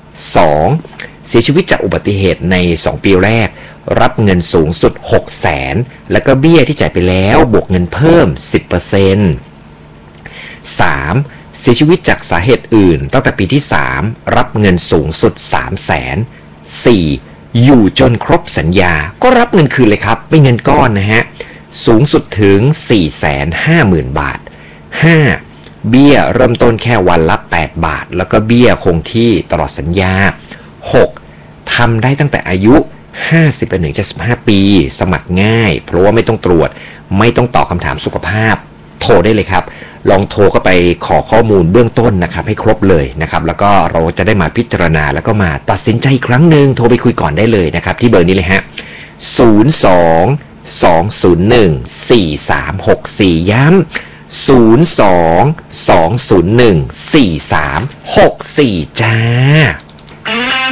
2. เสียชีวิตจากอุบัติเหตุใน2ปีแรกรับเงินสูงสุด 600,000 แล้วก็เบี้ยที่จ่ายไปแล้วบวกเงินเพิ่ม 10% 3. เสียชีวิตจากสาเหตุอื่นตั้งแต่ปีที่3รับเงินสูงสุด 300,000 4. อยู่จนครบสัญญาก็รับเงินคืนเลยครับเป็นเงินก้อนนะฮะสูงสุดถึง 450,000 บาท 5. เบี้ยเริ่มต้นแค่วันละ8 บาทแล้วก็เบี้ยคงที่ตลอดสัญญา 6. ทำได้ตั้งแต่อายุ50-75 ปีสมัครง่ายเพราะว่าไม่ต้องตรวจไม่ต้องตอบคำถามสุขภาพโทรได้เลยครับลองโทรเข้าไปขอข้อมูลเบื้องต้นนะครับให้ครบเลยนะครับแล้วก็เราจะได้มาพิจารณาแล้วก็มาตัดสินใจอีกครั้งหนึ่งโทรไปคุยก่อนได้เลยนะครับที่เบอร์นี้เลยฮะ02-201-4364 ย้ำ02-201-4364 จ้า